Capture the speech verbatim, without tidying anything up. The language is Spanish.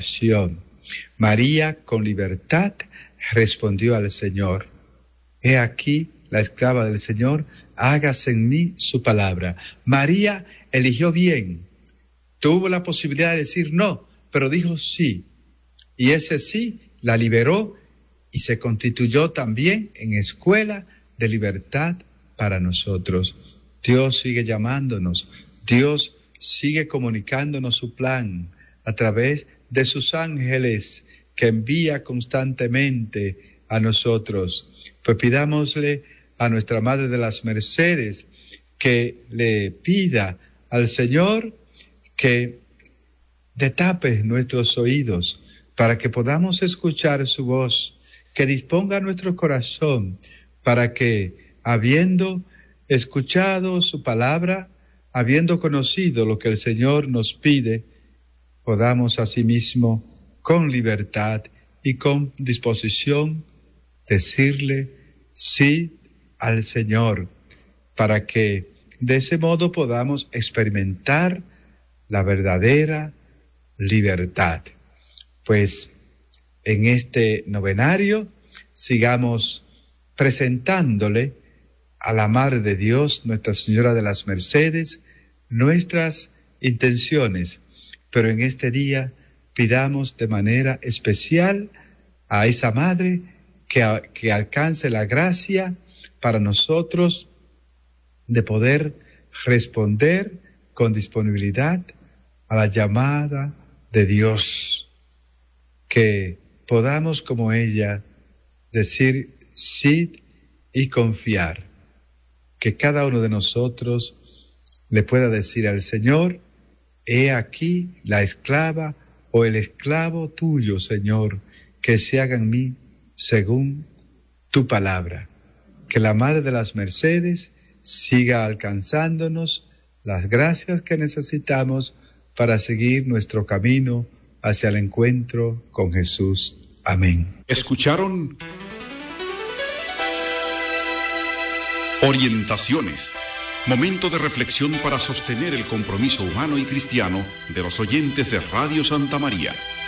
María, con libertad, respondió al Señor: He aquí la esclava del Señor, hágase en mí su palabra. María eligió bien. Tuvo la posibilidad de decir no, pero dijo sí. Y ese sí la liberó y se constituyó también en escuela de libertad para nosotros. Dios sigue llamándonos. Dios sigue comunicándonos su plan a través de sus ángeles que envía constantemente a nosotros. Pues pidámosle a nuestra Madre de las Mercedes que le pida al Señor que destape nuestros oídos para que podamos escuchar su voz, que disponga nuestro corazón para que, habiendo escuchado su palabra, habiendo conocido lo que el Señor nos pide, podamos asimismo, con libertad y con disposición, decirle sí al Señor, para que de ese modo podamos experimentar la verdadera libertad. Pues en este novenario sigamos presentándole a la Madre de Dios, Nuestra Señora de las Mercedes, nuestras intenciones, pero en este día pidamos de manera especial a esa Madre que, que alcance la gracia para nosotros de poder responder con disponibilidad a la llamada de Dios, que podamos como ella decir sí y confiar, que cada uno de nosotros le pueda decir al Señor: he aquí la esclava o el esclavo tuyo, Señor, que se haga en mí según tu palabra. Que la Madre de las Mercedes siga alcanzándonos las gracias que necesitamos para seguir nuestro camino hacia el encuentro con Jesús. Amén. Escucharon Orientaciones, momento de reflexión para sostener el compromiso humano y cristiano de los oyentes de Radio Santa María.